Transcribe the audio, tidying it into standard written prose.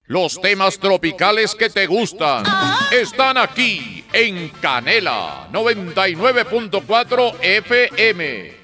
Los temas tropicales que te gustan están aquí en Canela 99.4 FM.